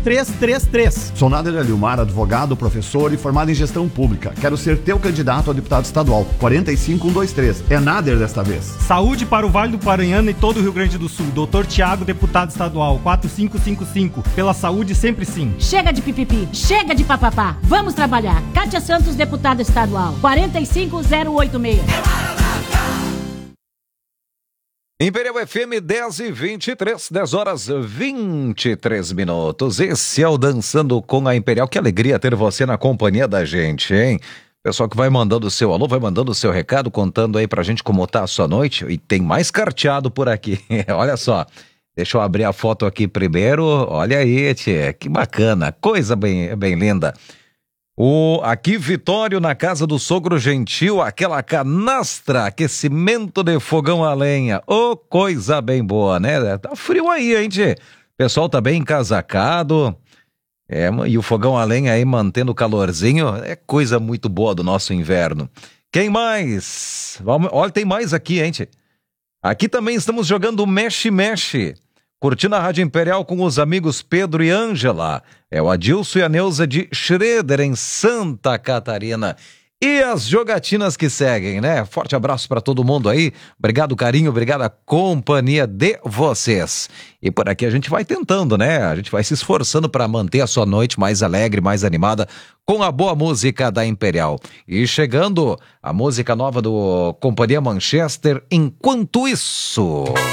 3333. Sou Nader Aliumar, advogado, professor e formado em gestão pública. Quero ser teu candidato a deputado estadual. 45123. É Nader desta vez. Saúde para o Vale do Paranhana e todo o Rio Grande do Sul. Dr. Tiago, deputado estadual. 4555. Pela saúde, sempre sim. Chega de pipipi, chega de papapá. Vamos trabalhar. Kátia Santos, deputada estadual. 45086. Imperial FM 10h23, 10h23. Esse é o Dançando com a Imperial. Que alegria ter você na companhia da gente, hein? Pessoal que vai mandando o seu alô, vai mandando o seu recado, contando aí pra gente como tá a sua noite. E tem mais carteado por aqui. Olha só, deixa eu abrir a foto aqui primeiro. Olha aí, tchê, que bacana, coisa bem linda. Aqui Vitório, na casa do sogro gentil, aquela canastra, aquecimento de fogão a lenha. Coisa bem boa, né? Tá frio aí, hein, tchê? Pessoal tá bem encasacado. E o fogão a lenha aí mantendo o calorzinho. É coisa muito boa do nosso inverno. Quem mais? Olha, tem mais aqui, hein, tchê? Aqui também estamos jogando Mexe Mexe. Curtindo a Rádio Imperial com os amigos Pedro e Ângela. É o Adilson e a Neuza de Schroeder, em Santa Catarina. E as jogatinas que seguem, né? Forte abraço para todo mundo aí. Obrigado, carinho, obrigado a companhia de vocês. E por aqui a gente vai tentando, né? A gente vai se esforçando para manter a sua noite mais alegre, mais animada, com a boa música da Imperial. E chegando a música nova do Companhia Manchester, Enquanto Isso.